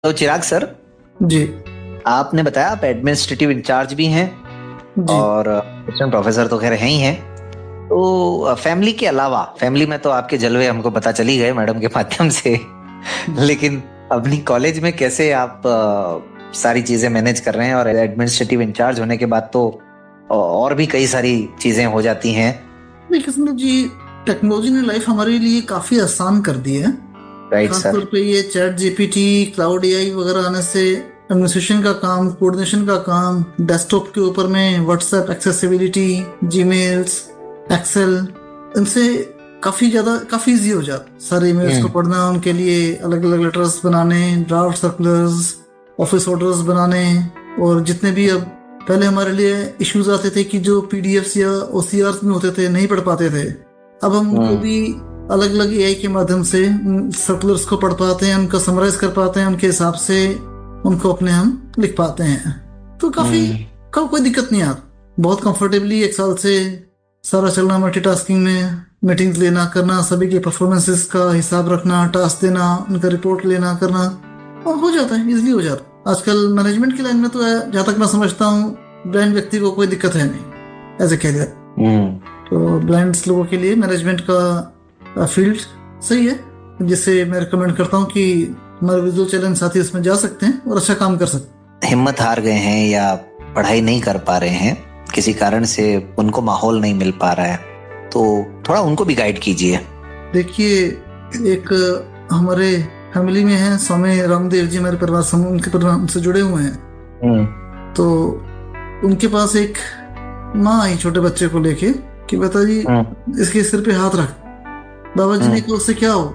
तो चिराग सर, जी। आपने बताया आप एडमिनिस्ट्रेटिव इंचार्ज भी हैं जी। और असिस्टेंट प्रोफेसर तो खैर हैं ही हैं। तो फैमिली के अलावा, फैमिली में तो आपके जलवे हमको पता चल ही गए मैडम के माध्यम से लेकिन अपनी कॉलेज में कैसे आप सारी चीजें मैनेज कर रहे हैं? और एडमिनिस्ट्रेटिव इंचार्ज होने के बाद तो और भी कई सारी चीजें हो जाती हैं। देखिए सुनो जी, टेक्नोलॉजी ने लाइफ हमारे लिए काफी आसान कर दी है। राइट खासतौर सर। पे ये चैट जीपीटी, क्लाउड एआई वगैरह आने से एडमिनिस्ट्रेशन का काम, कोऑर्डिनेशन का काम डेस्कटॉप के ऊपर में व्हाट्सएप एक्सेसिबिलिटी, जीमेल्स, एक्सेल, इनसे काफी इजी हो जाता। सारे ईमेल्स को पढ़ना, उनके लिए अलग अलग लेटर्स बनाने, ड्राफ्ट सर्कुलर्स, ऑफिस ऑर्डर्स बनाने, और जितने भी अब पहले हमारे लिए इश्यूज आते थे कि जो पीडीएफ्स या ओसीआर में होते थे नहीं पढ़ पाते थे, अब हम उनको भी अलग अलग एआई के माध्यम से सर्कुलर्स को पढ़ पाते हैं, उनका समराइज कर पाते हैं, उनके हिसाब से उनको अपने हम लिख पाते हैं। तो काफी कोई दिक्कत नहीं आता। बहुत कंफर्टेबली एक साल से सारा चलना, मल्टीटास्किंग में मीटिंग्स लेना करना, सभी के परफॉर्मेंसेस का हिसाब रखना, टास्क देना, उनका रिपोर्ट लेना करना, और हो जाता है, इजिली हो जाता है। आजकल मैनेजमेंट की लाइन में तो जहाँ तक मैं समझता हूँ ब्लाइंड व्यक्ति को कोई दिक्कत है नहीं एज ए कैरियर। तो ब्लाइंड लोगों के लिए मैनेजमेंट का फील्ड सही है, जिससे मैं रिकमेंड करता हूँ कि हमारे विजुअल चैलेंज साथी इसमें जा सकते हैं और अच्छा काम कर सकते हैं। हिम्मत हार गए हैं या पढ़ाई नहीं कर पा रहे हैं, किसी कारण से उनको माहौल नहीं मिल पा रहा है, तो थोड़ा उनको भी गाइड कीजिए। देखिए, एक हमारे फैमिली में है स्वामी रामदेव जी, हमारे परिवार से, उनके परिवार से जुड़े हुए हैं। तो उनके पास एक माँ आई छोटे बच्चे को लेके कि बता जी इसके सिर पे हाथ रख। बाबा जी ने कहा उससे क्या हो?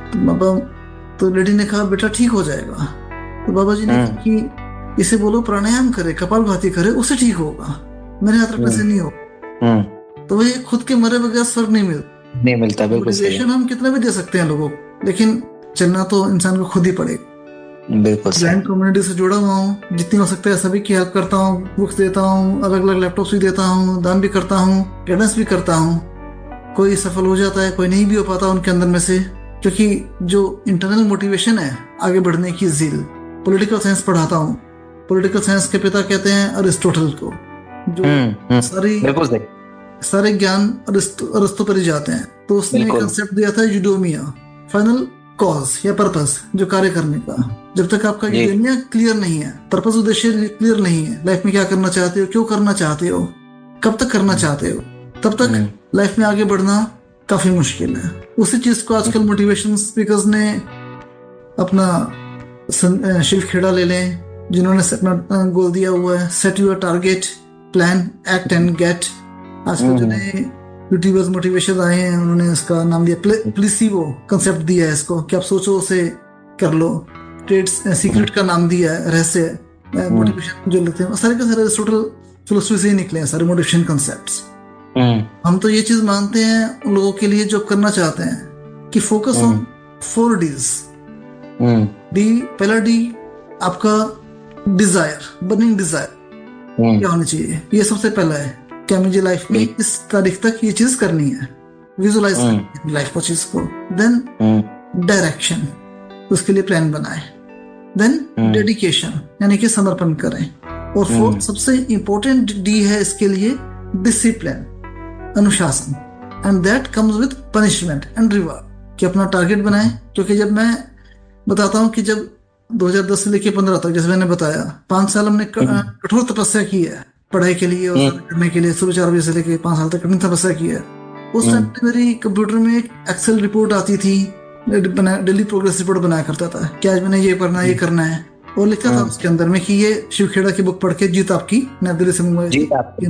तो लेडी ने कहा बेटा ठीक हो जाएगा। तो बाबा जी ने कहा कि इसे बोलो प्राणायाम करे, कपालभाति करे, उससे ठीक होगा, मेरे हाथ रखने से नहीं होगा। तो वही खुद के मरे बगैर स्वर्ग नहीं मिलता। मोटिवेशन हम कितना भी दे सकते हैं लोगों को, लेकिन चलना तो इंसान को खुद ही पड़ेगा। बिल्कुल। ब्लाइंड कम्युनिटी से जुड़ा हुआ हूँ, जितनी हो सकता है सभी की हेल्प करता हूँ, बुक्स देता हूँ, अलग अलग लैपटॉप्स भी देता हूँ, दान भी करता हूँ, गाइडेंस भी करता हूँ। कोई सफल हो जाता है, कोई नहीं भी हो पाता उनके अंदर में से, क्योंकि जो इंटरनल मोटिवेशन है आगे बढ़ने की ज़ील। पॉलिटिकल साइंस पढ़ाता हूँ। पॉलिटिकल साइंस के पिता कहते हैं अरिस्टोटल को, जो सारे ज्ञान अरिस्टो पर ही जाते हैं। तो उसने कंसेप्ट दिया था यूडोमिया, फाइनल कॉज या पर्पस, जो कार्य करने का। जब तक आपका यूडोमिया क्लियर नहीं है, पर्पस उद्देश्य क्लियर नहीं है, लाइफ में क्या करना चाहते हो, क्यों करना चाहते हो, कब तक करना चाहते हो, तब तक लाइफ में आगे बढ़ना काफी मुश्किल है। उसी चीज को आजकल मोटिवेशन स्पीकर्स ने अपना शिव खेड़ा ले लें, जिन्होंने अपना गोल दिया हुआ है, set your target, plan, act and gate. आजकल जो नए यूट्यूबर्स मोटिवेशन आए हैं, उन्होंने इसका नाम दिया प्लेसिबो कंसेप्ट दिया है इसको, कि आप सोचो उसे कर लो। ट्रेड सीक्रेट का नाम दिया है, रहस्य मोटिवेशन जो लिखते हैं, सारे के सारे अरिस्टोटल फिलोसफी से ही निकले हैं सारे मोटिवेशन कंसेप्ट्स। हम तो ये चीज मानते हैं उन लोगों के लिए जो करना चाहते हैं कि फोकस ऑन 4 Ds। पहला डी आपका डिजायर, बर्निंग डिजायर क्या होनी चाहिए, ये सबसे पहला है। क्या मुझे लाइफ में इस तारीख तक ये चीज करनी है, विजुअलाइज लाइफ को, चीज को। देन डायरेक्शन, उसके लिए प्लान बनाए। देन डेडिकेशन, यानी कि समर्पण करें। और फोर्थ सबसे इंपॉर्टेंट डी है इसके लिए, डिसिप्लिन, अनुशासन। And that comes with punishment and reward, कि अपना टारगेट बनाएं। क्योंकि जब मैं बताता हूँ कि जब 2010 से लेकर 15 तक, जैसे मैंने बताया, 5 साल हमने कठोर तपस्या की है पढ़ाई के लिए और करने के लिए। सुबह 4 बजे से लेकर 5 साल तक कठिन तपस्या की है। उस टाइम मेरी कंप्यूटर में एक एक्सेल रिपोर्ट आती थी, डेली प्रोग्रेस रिपोर्ट बनाया करता था कि आज मैंने ये करना है, ये करना है, और लिखता था उसके अंदर में कि ये शिव खेड़ा की बुक पढ़ के जीत आपकी, नई दिल्ली से मंगवाई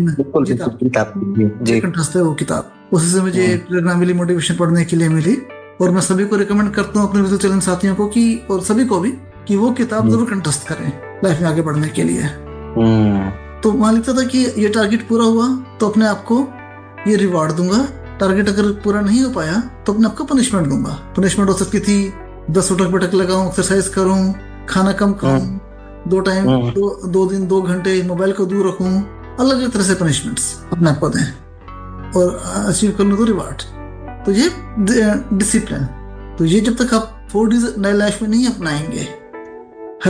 कंठस्थ है वो किताब। उसी से मुझे प्रेरणा मिली मोटिवेशन पढ़ने के लिए मिली। और मैं सभी को रिकमेंड करता हूँ, अपने विजुअल चैलेंज साथियों को कि, और सभी को भी, कि वो किताब जरूर कंठस्थ करें लाइफ में आगे बढ़ने के लिए। तो वहां लिखता था कि ये टारगेट पूरा हुआ तो अपने आप को ये रिवार्ड दूंगा, टारगेट अगर पूरा नहीं हो पाया तो अपने आप को पनिशमेंट दूंगा। पनिशमेंट हो सकती थी 10 उठक बैठक लगाऊं, एक्सरसाइज करूं, खाना कम खाऊं, 2 टाइम 2 दिन 2 घंटे मोबाइल को दूर रखूं, अलग अलग तरह से पनिशमेंट्स अपने आप को दें, और अचीव कर लूं तो रिवार्ड। तो ये डिसिप्लिन, तो ये जब तक आप 4 Ds नए लाइफ में नहीं अपनाएंगे,